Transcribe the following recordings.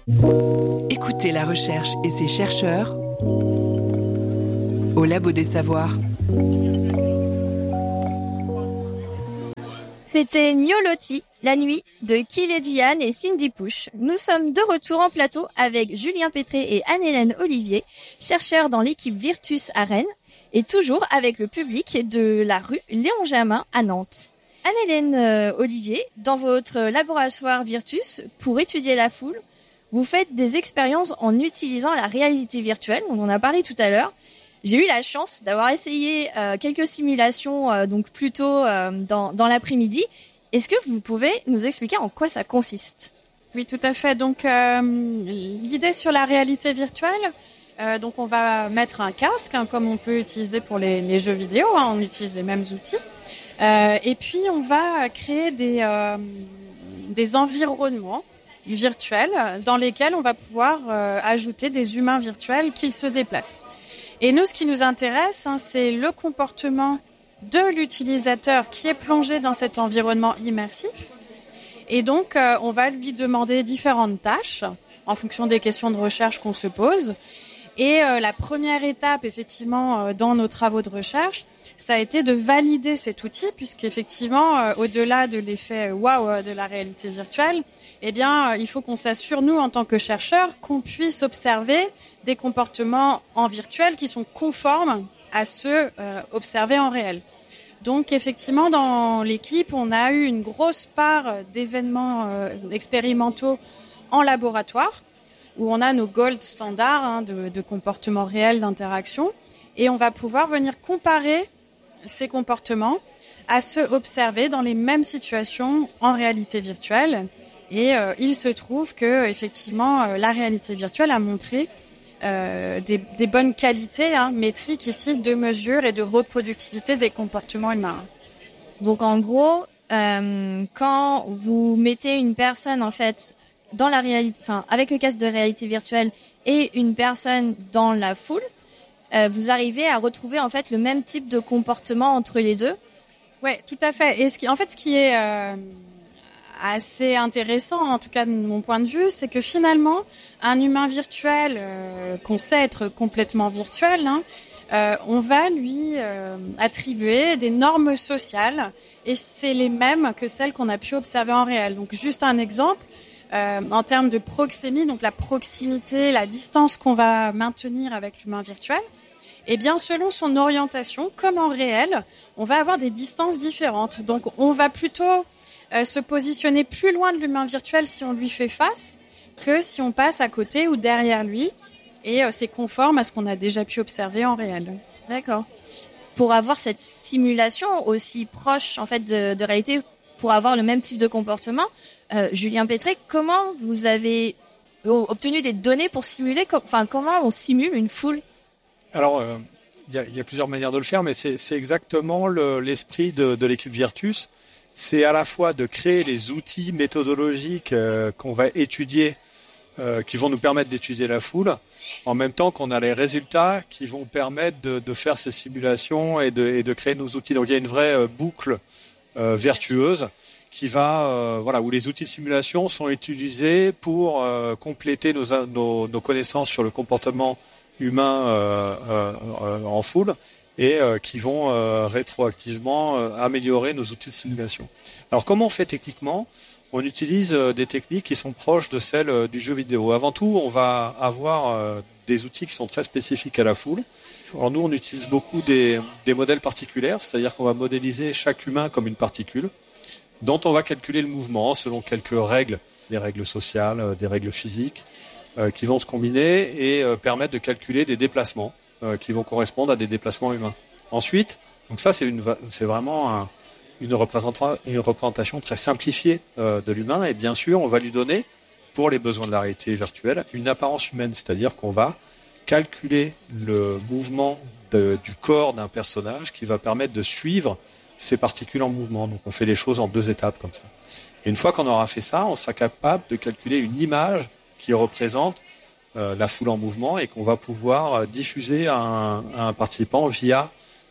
Écoutez la recherche et ses chercheurs au Labo des Savoirs. C'était Gnolotti, la nuit de Kyle Diane et Cindy Push. Nous sommes de retour en plateau avec Julien Pétré et Anne-Hélène Olivier, chercheurs dans l'équipe Virtus à Rennes, et toujours avec le public de la rue Léon Jamin à Nantes. Anne-Hélène Olivier, dans votre laboratoire Virtus, pour étudier la foule, vous faites des expériences en utilisant la réalité virtuelle, on en a parlé tout à l'heure. J'ai eu la chance d'avoir essayé quelques simulations donc plus tôt dans l'après-midi. Est-ce que vous pouvez nous expliquer en quoi ça consiste ? Oui, tout à fait. Donc, l'idée sur la réalité virtuelle, donc on va mettre un casque, comme on peut utiliser pour les jeux vidéo, on utilise les mêmes outils. Et puis, on va créer des environnements virtuels dans lesquels on va pouvoir ajouter des humains virtuels qui se déplacent. Et nous, ce qui nous intéresse, c'est le comportement de l'utilisateur qui est plongé dans cet environnement immersif. Et donc, on va lui demander différentes tâches en fonction des questions de recherche qu'on se pose. Et la première étape, effectivement, dans nos travaux de recherche, ça a été de valider cet outil, puisqu'effectivement, au-delà de l'effet waouh de la réalité virtuelle, eh bien, il faut qu'on s'assure, nous, en tant que chercheurs, qu'on puisse observer des comportements en virtuel qui sont conformes à ceux observés en réel. Donc, effectivement, dans l'équipe, on a eu une grosse part d'événements expérimentaux en laboratoire, où on a nos gold standards de comportements réels d'interaction, et on va pouvoir venir comparer ces comportements à ceux observés dans les mêmes situations en réalité virtuelle. Et il se trouve que effectivement la réalité virtuelle a montré des bonnes qualités métriques ici de mesure et de reproductibilité des comportements humains. Donc en gros, quand vous mettez une personne en fait dans la réalité, enfin avec le casque de réalité virtuelle et une personne dans la foule, vous arrivez à retrouver en fait le même type de comportement entre les deux. Ouais, tout à fait. Et ce qui est assez intéressant, en tout cas de mon point de vue, c'est que finalement, un humain virtuel qu'on sait être complètement virtuel, on va lui attribuer des normes sociales, et c'est les mêmes que celles qu'on a pu observer en réel. Donc, juste un exemple. En termes de proxémie, donc la proximité, la distance qu'on va maintenir avec l'humain virtuel, eh bien, selon son orientation, comme en réel, on va avoir des distances différentes. Donc, on va plutôt se positionner plus loin de l'humain virtuel si on lui fait face que si on passe à côté ou derrière lui. Et c'est conforme à ce qu'on a déjà pu observer en réel. D'accord. Pour avoir cette simulation aussi proche en fait de réalité, pour avoir le même type de comportement, Julien Pétré, comment vous avez obtenu des données pour simuler, comment on simule une foule ? Alors, il y a plusieurs manières de le faire, mais c'est exactement l'esprit de l'équipe Virtus. C'est à la fois de créer les outils méthodologiques qu'on va étudier, qui vont nous permettre d'étudier la foule, en même temps qu'on a les résultats qui vont permettre de faire ces simulations et de créer nos outils. Donc il y a une vraie boucle vertueuse qui va, où les outils de simulation sont utilisés pour compléter nos connaissances sur le comportement humain en foule, et qui vont rétroactivement améliorer nos outils de simulation. Alors comment on fait techniquement ? On utilise des techniques qui sont proches de celles du jeu vidéo. Avant tout, on va avoir des outils qui sont très spécifiques à la foule. Alors nous, on utilise beaucoup des modèles particulaires, c'est-à-dire qu'on va modéliser chaque humain comme une particule, dont on va calculer le mouvement selon quelques règles, des règles sociales, des règles physiques, qui vont se combiner et permettre de calculer des déplacements qui vont correspondre à des déplacements humains. Ensuite, donc ça c'est vraiment une représentation très simplifiée de l'humain, et bien sûr on va lui donner, pour les besoins de la réalité virtuelle, une apparence humaine, c'est-à-dire qu'on va calculer le mouvement du corps d'un personnage qui va permettre de suivre ces particules en mouvement. Donc on fait les choses en 2 étapes comme ça. Et une fois qu'on aura fait ça, on sera capable de calculer une image qui représente la foule en mouvement et qu'on va pouvoir diffuser à un participant via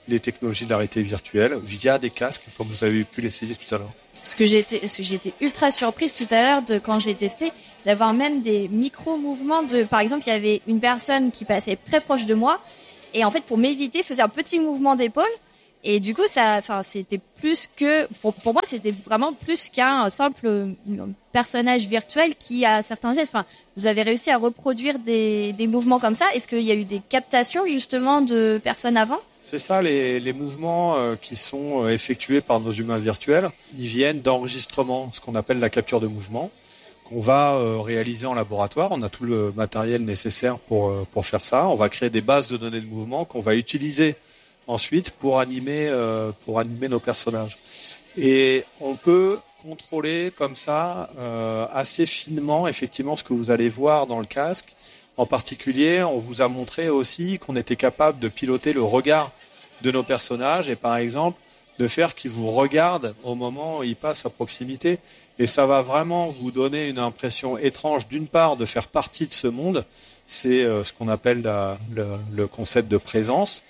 les technologies de la réalité virtuelle via des casques, comme vous avez pu l'essayer tout à l'heure. Ce que j'étais ultra surprise tout à l'heure quand j'ai testé, d'avoir même des micro-mouvements par exemple, il y avait une personne qui passait très proche de moi, et en fait, pour m'éviter, faisait un petit mouvement d'épaule. Et du coup, c'était plus que, pour moi, c'était vraiment plus qu'un simple personnage virtuel qui a certains gestes. Enfin, vous avez réussi à reproduire des mouvements comme ça. Est-ce qu'il y a eu des captations, justement, de personnes avant? C'est ça, les mouvements qui sont effectués par nos humains virtuels, ils viennent d'enregistrements, ce qu'on appelle la capture de mouvement, qu'on va réaliser en laboratoire. On a tout le matériel nécessaire pour faire ça. On va créer des bases de données de mouvement qu'on va utiliser ensuite pour animer nos personnages. Et on peut contrôler comme ça assez finement effectivement ce que vous allez voir dans le casque. En particulier, on vous a montré aussi qu'on était capable de piloter le regard de nos personnages et par exemple de faire qu'ils vous regardent au moment où ils passent à proximité. Et ça va vraiment vous donner une impression étrange, d'une part, de faire partie de ce monde. C'est ce qu'on appelle le concept de présence.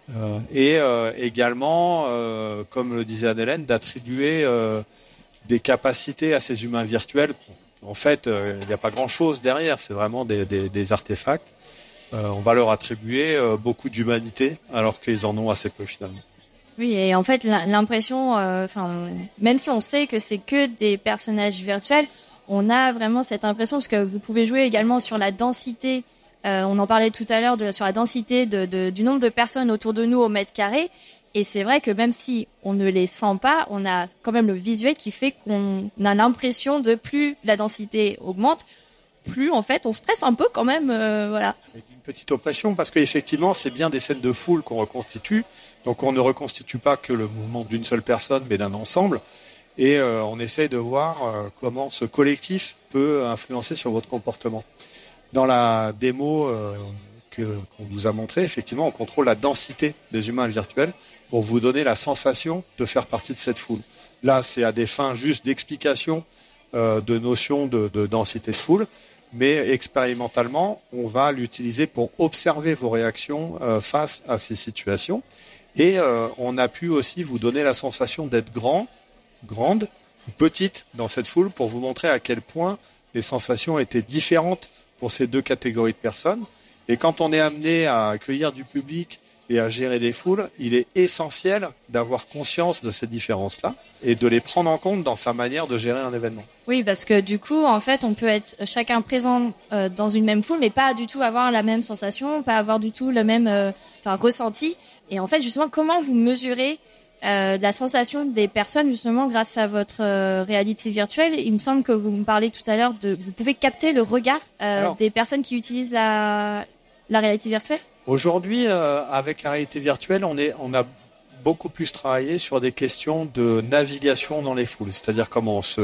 Et également, comme le disait Anne-Hélène, d'attribuer des capacités à ces humains virtuels. En fait, il n'y a pas grand-chose derrière, c'est vraiment des artefacts. On va leur attribuer beaucoup d'humanité, alors qu'ils en ont assez peu finalement. Oui, et en fait, l'impression, même si on sait que c'est que des personnages virtuels, on a vraiment cette impression, parce que vous pouvez jouer également sur la densité. On en parlait tout à l'heure sur la densité du nombre de personnes autour de nous au mètre carré. Et c'est vrai que même si on ne les sent pas, on a quand même le visuel qui fait qu'on a l'impression de plus la densité augmente, plus en fait on stresse un peu quand même, voilà. Une petite oppression parce qu'effectivement c'est bien des scènes de foule qu'on reconstitue. Donc on ne reconstitue pas que le mouvement d'une seule personne mais d'un ensemble. Et on essaye de voir comment ce collectif peut influencer sur votre comportement. Dans la démo qu'on vous a montré, effectivement, on contrôle la densité des humains virtuels pour vous donner la sensation de faire partie de cette foule. Là, c'est à des fins juste d'explication de notions de densité de foule, mais expérimentalement, on va l'utiliser pour observer vos réactions face à ces situations. Et on a pu aussi vous donner la sensation d'être grande ou petite dans cette foule pour vous montrer à quel point les sensations étaient différentes pour ces deux catégories de personnes. Et quand on est amené à accueillir du public et à gérer des foules, il est essentiel d'avoir conscience de ces différences-là et de les prendre en compte dans sa manière de gérer un événement. Oui, parce que du coup, en fait, on peut être chacun présent dans une même foule, mais pas du tout avoir la même sensation, pas avoir du tout le même ressenti. Et en fait, justement, comment vous mesurez la sensation des personnes justement grâce à votre réalité virtuelle? Il me semble que vous me parlez tout à l'heure vous pouvez capter le regard des personnes qui utilisent la réalité virtuelle. Aujourd'hui, avec la réalité virtuelle, on a beaucoup plus travaillé sur des questions de navigation dans les foules, c'est-à-dire comment on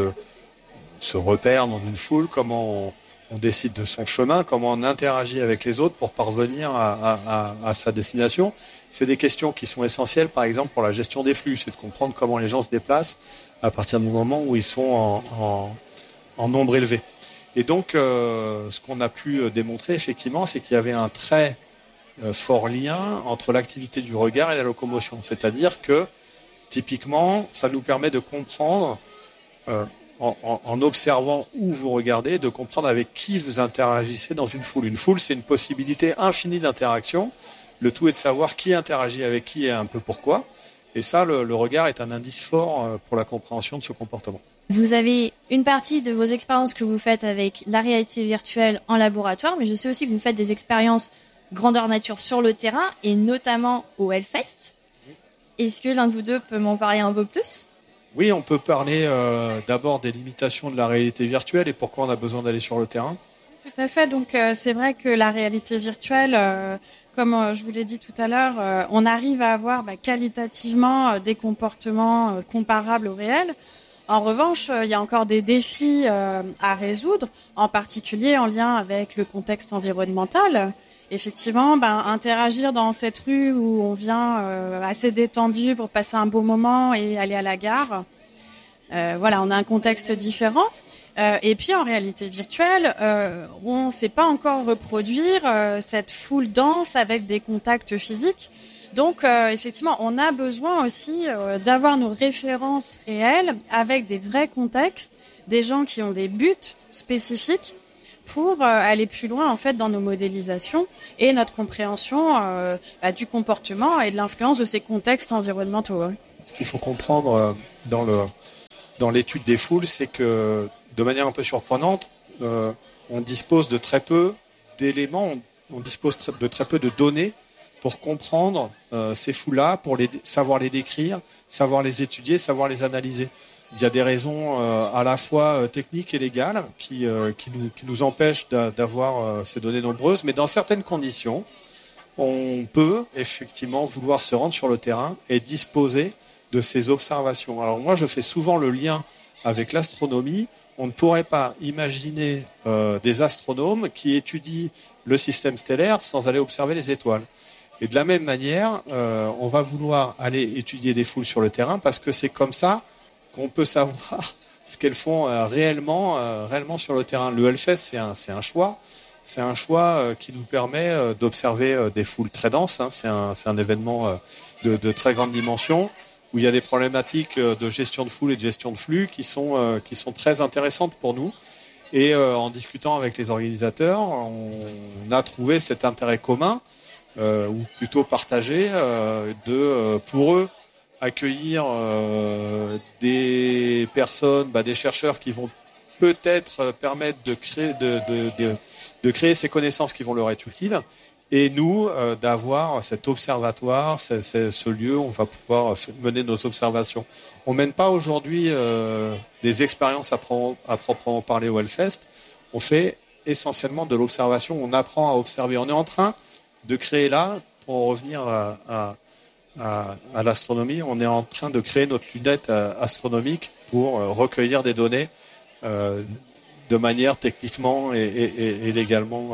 se repère dans une foule, comment on décide de son chemin, comment on interagit avec les autres pour parvenir à sa destination. C'est des questions qui sont essentielles, par exemple, pour la gestion des flux. C'est de comprendre comment les gens se déplacent à partir du moment où ils sont en nombre élevé. Et donc, ce qu'on a pu démontrer, effectivement, c'est qu'il y avait un très fort lien entre l'activité du regard et la locomotion. C'est-à-dire que, typiquement, ça nous permet de comprendre, en observant où vous regardez, de comprendre avec qui vous interagissez dans une foule. Une foule, c'est une possibilité infinie d'interaction. Le tout est de savoir qui interagit avec qui et un peu pourquoi. Et ça, le regard est un indice fort pour la compréhension de ce comportement. Vous avez une partie de vos expériences que vous faites avec la réalité virtuelle en laboratoire, mais je sais aussi que vous faites des expériences grandeur nature sur le terrain, et notamment au Hellfest. Est-ce que l'un de vous deux peut m'en parler un peu plus ? Oui, on peut parler d'abord des limitations de la réalité virtuelle et pourquoi on a besoin d'aller sur le terrain. Tout à fait. Donc, c'est vrai que la réalité virtuelle, comme je vous l'ai dit tout à l'heure, on arrive à avoir qualitativement des comportements comparables au réel. En revanche, il y a encore des défis à résoudre, en particulier en lien avec le contexte environnemental. Effectivement, interagir dans cette rue où on vient assez détendu pour passer un beau moment et aller à la gare, voilà, on a un contexte différent. Et puis en réalité virtuelle, on ne sait pas encore reproduire cette foule dense avec des contacts physiques. Donc, effectivement, on a besoin aussi d'avoir nos références réelles avec des vrais contextes, des gens qui ont des buts spécifiques pour aller plus loin en fait dans nos modélisations et notre compréhension du comportement et de l'influence de ces contextes environnementaux. Ouais. Ce qu'il faut comprendre dans l'étude des foules, c'est que de manière un peu surprenante, on dispose de très peu d'éléments, on dispose de très peu de données pour comprendre ces foules-là, pour savoir les décrire, savoir les étudier, savoir les analyser. Il y a des raisons à la fois techniques et légales qui nous empêchent d'avoir ces données nombreuses, mais dans certaines conditions, on peut effectivement vouloir se rendre sur le terrain et disposer de ces observations. Alors moi, je fais souvent le lien avec l'astronomie. On ne pourrait pas imaginer des astronomes qui étudient le système stellaire sans aller observer les étoiles. Et de la même manière, on va vouloir aller étudier des foules sur le terrain parce que c'est comme ça qu'on peut savoir ce qu'elles font réellement sur le terrain. Le Hellfest, c'est un choix. C'est un choix qui nous permet d'observer des foules très denses. Hein. C'est un événement de très grande dimension où il y a des problématiques de gestion de foule et de gestion de flux qui sont très intéressantes pour nous. Et en discutant avec les organisateurs, on a trouvé cet intérêt commun, ou plutôt partagé, pour eux accueillir des personnes, des chercheurs qui vont peut-être permettre de créer ces connaissances qui vont leur être utiles. Et nous, d'avoir cet observatoire, ce lieu où on va pouvoir mener nos observations. On mène pas aujourd'hui des expériences à proprement parler au Hellfest. On fait essentiellement de l'observation. On apprend à observer. On est en train de créer là, pour revenir à l'astronomie, on est en train de créer notre lunette astronomique pour recueillir des données de manière techniquement et légalement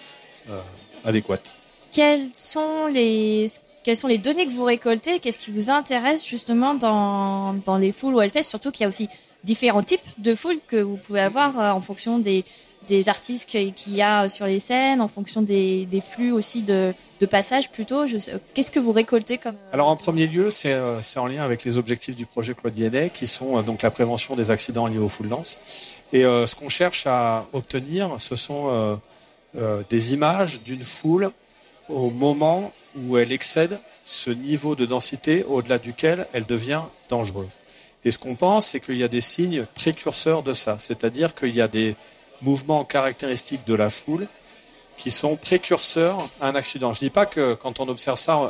adéquate. Quelles sont les données que vous récoltez? Qu'est-ce qui vous intéresse justement dans les foules au Hellfest? Surtout qu'il y a aussi différents types de foules que vous pouvez avoir en fonction des artistes qu'il y a sur les scènes, en fonction des flux aussi de passage plutôt. Qu'est-ce que vous récoltez comme... Alors en premier lieu, c'est en lien avec les objectifs du projet Claude Viennet, qui sont donc la prévention des accidents liés aux foules denses. Et ce qu'on cherche à obtenir, ce sont des images d'une foule au moment où elle excède ce niveau de densité au-delà duquel elle devient dangereuse. Et ce qu'on pense, c'est qu'il y a des signes précurseurs de ça, c'est-à-dire qu'il y a des mouvements caractéristiques de la foule qui sont précurseurs à un accident. Je ne dis pas que quand on observe ça,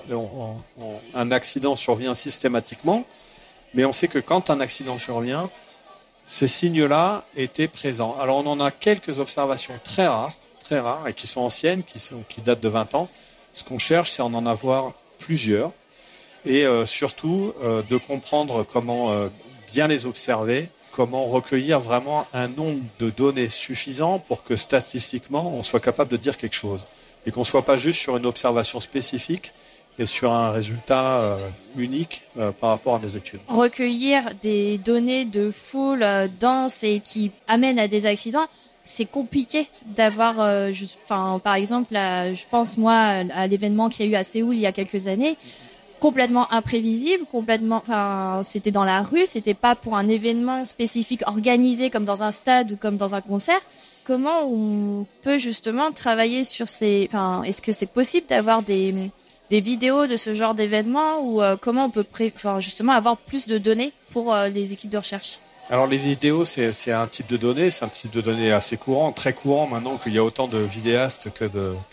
un accident survient systématiquement, mais on sait que quand un accident survient, ces signes-là étaient présents. Alors on en a quelques observations très rares, et qui sont anciennes, qui datent de 20 ans. Ce qu'on cherche, c'est en avoir plusieurs et surtout de comprendre comment bien les observer, comment recueillir vraiment un nombre de données suffisant pour que statistiquement, on soit capable de dire quelque chose et qu'on ne soit pas juste sur une observation spécifique et sur un résultat unique par rapport à nos études. Recueillir des données de foule dense et qui amènent à des accidents, c'est compliqué d'avoir, par exemple, je pense moi à l'événement qu'il y a eu à Séoul il y a quelques années, complètement imprévisible, c'était dans la rue, c'était pas pour un événement spécifique organisé comme dans un stade ou comme dans un concert. Comment on peut justement travailler sur est-ce que c'est possible d'avoir des vidéos de ce genre d'événement ou comment on peut justement avoir plus de données pour les équipes de recherche? Alors les vidéos, c'est un type de données, c'est un type de données assez courant, très courant maintenant qu'il y a autant de vidéastes que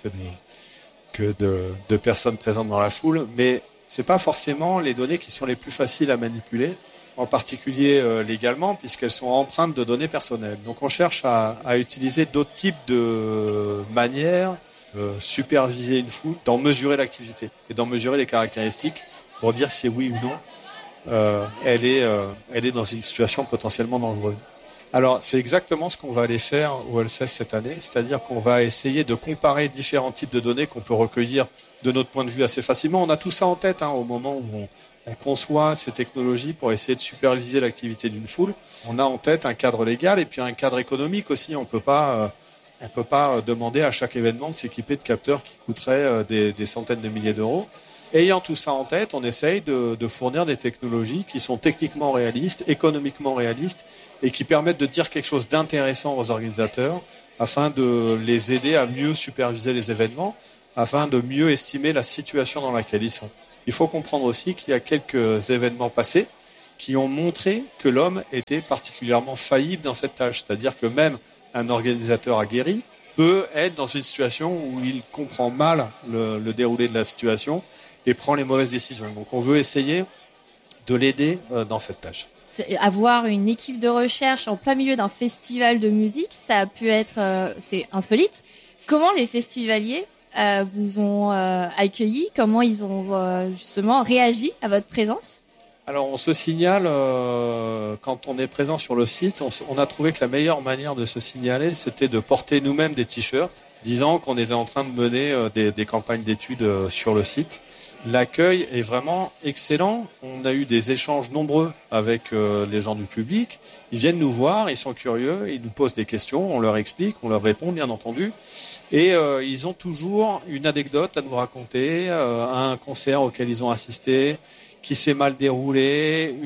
de personnes présentes dans la foule, mais c'est pas forcément les données qui sont les plus faciles à manipuler, en particulier légalement, puisqu'elles sont empreintes de données personnelles. Donc on cherche à utiliser d'autres types de manières superviser une foule, d'en mesurer l'activité et d'en mesurer les caractéristiques pour dire si oui ou non elle est dans une situation potentiellement dangereuse. Alors, c'est exactement ce qu'on va aller faire au Hellfest cette année, c'est-à-dire qu'on va essayer de comparer différents types de données qu'on peut recueillir de notre point de vue assez facilement. On a tout ça en tête au moment où on conçoit ces technologies pour essayer de superviser l'activité d'une foule. On a en tête un cadre légal et puis un cadre économique aussi. On peut pas demander à chaque événement de s'équiper de capteurs qui coûteraient des centaines de milliers d'euros. Ayant tout ça en tête, on essaye de fournir des technologies qui sont techniquement réalistes, économiquement réalistes et qui permettent de dire quelque chose d'intéressant aux organisateurs afin de les aider à mieux superviser les événements, afin de mieux estimer la situation dans laquelle ils sont. Il faut comprendre aussi qu'il y a quelques événements passés qui ont montré que l'homme était particulièrement faillible dans cette tâche. C'est-à-dire que même un organisateur aguerri peut être dans une situation où il comprend mal le déroulé de la situation et prend les mauvaises décisions. Donc on veut essayer de l'aider dans cette tâche. Avoir une équipe de recherche en plein milieu d'un festival de musique, ça a pu être c'est insolite. Comment les festivaliers vous ont accueilli? Comment ils ont justement réagi à votre présence? Alors on se signale quand on est présent sur le site, on a trouvé que la meilleure manière de se signaler, c'était de porter nous-mêmes des t-shirts disant qu'on était en train de mener des campagnes d'études sur le site. L'accueil est vraiment excellent. On a eu des échanges nombreux avec les gens du public. Ils viennent nous voir, ils sont curieux, ils nous posent des questions, on leur explique, on leur répond bien entendu. Et ils ont toujours une anecdote à nous raconter, un concert auquel ils ont assisté, qui s'est mal déroulé,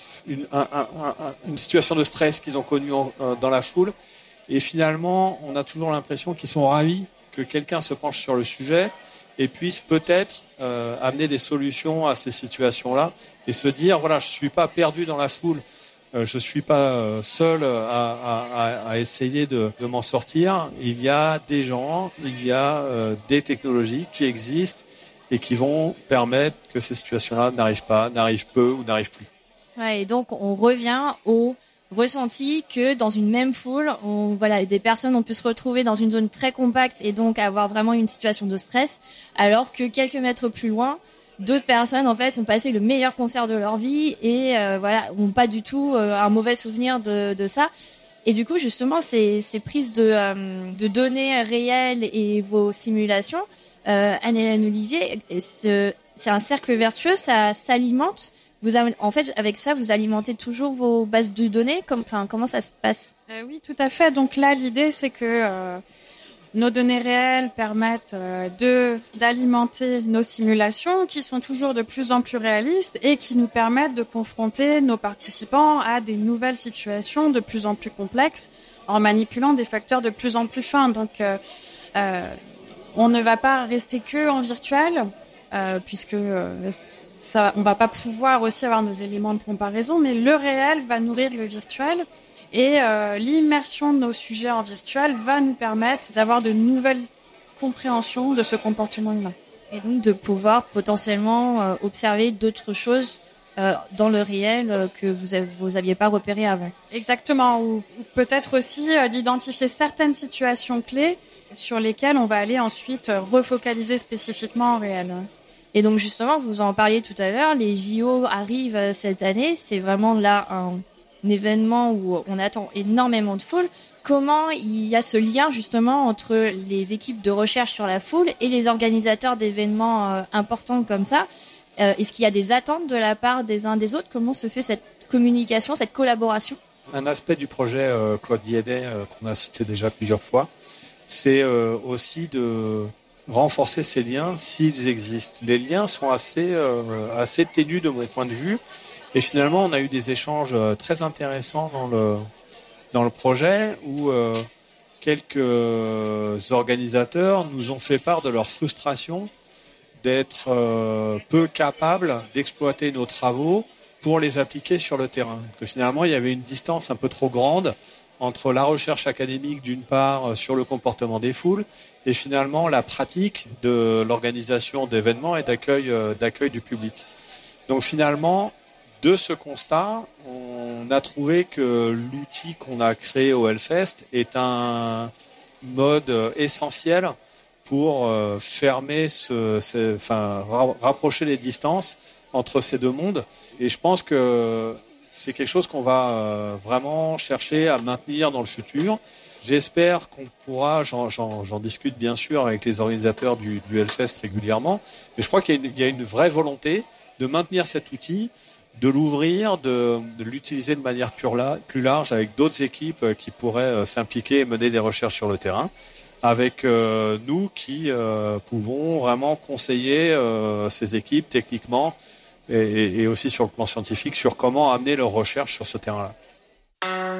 une situation de stress qu'ils ont connue dans la foule. Et finalement, on a toujours l'impression qu'ils sont ravis que quelqu'un se penche sur le sujet et puisse peut-être amener des solutions à ces situations-là et se dire, voilà, je ne suis pas perdu dans la foule, je ne suis pas seul à essayer de m'en sortir. Il y a des gens, il y a des technologies qui existent et qui vont permettre que ces situations-là n'arrivent peu ou n'arrivent plus. Ouais, et donc on revient au ressenti que dans une même foule, des personnes ont pu se retrouver dans une zone très compacte et donc avoir vraiment une situation de stress, alors que quelques mètres plus loin, d'autres personnes en fait ont passé le meilleur concert de leur vie et ont pas du tout un mauvais souvenir de ça. Et du coup, justement, ces prises de données réelles et vos simulations, Anne-Hélène Olivier, c'est un cercle vertueux, ça s'alimente. En fait, avec ça, vous alimentez toujours vos bases de données. Comment ça se passe? Oui, tout à fait. Donc là, l'idée, c'est que nos données réelles permettent d'alimenter nos simulations, qui sont toujours de plus en plus réalistes et qui nous permettent de confronter nos participants à des nouvelles situations de plus en plus complexes en manipulant des facteurs de plus en plus fins. Donc, on ne va pas rester que en virtuel. Puisque on va pas pouvoir aussi avoir nos éléments de comparaison, mais le réel va nourrir le virtuel et l'immersion de nos sujets en virtuel va nous permettre d'avoir de nouvelles compréhensions de ce comportement humain. Et donc de pouvoir potentiellement observer d'autres choses dans le réel que vous aviez pas repéré avant. Exactement, ou peut-être aussi d'identifier certaines situations clés sur lesquelles on va aller ensuite refocaliser spécifiquement en réel. Et donc justement, vous en parliez tout à l'heure, les JO arrivent cette année, c'est vraiment là un événement où on attend énormément de foule. Comment il y a ce lien justement entre les équipes de recherche sur la foule et les organisateurs d'événements importants comme ça? Est-ce qu'il y a des attentes de la part des uns des autres? Comment se fait cette communication, cette collaboration? Un aspect du projet Cloud DNA qu'on a cité déjà plusieurs fois, c'est aussi de renforcer ces liens s'ils existent. Les liens sont assez ténus de mon point de vue et finalement on a eu des échanges très intéressants dans le projet où quelques organisateurs nous ont fait part de leur frustration d'être peu capables d'exploiter nos travaux pour les appliquer sur le terrain. Que finalement il y avait une distance un peu trop grande entre la recherche académique d'une part sur le comportement des foules et finalement la pratique de l'organisation d'événements et d'accueil du public. Donc finalement, de ce constat, on a trouvé que l'outil qu'on a créé au Hellfest est un mode essentiel pour rapprocher les distances entre ces deux mondes. Et je pense que c'est quelque chose qu'on va vraiment chercher à maintenir dans le futur. J'espère qu'on pourra, j'en discute bien sûr avec les organisateurs du Hellfest régulièrement, mais je crois qu'il y a une vraie volonté de maintenir cet outil, de l'ouvrir, de l'utiliser de manière plus large avec d'autres équipes qui pourraient s'impliquer et mener des recherches sur le terrain, avec nous qui pouvons vraiment conseiller ces équipes techniquement et aussi sur le plan scientifique sur comment amener leur recherche sur ce terrain-là.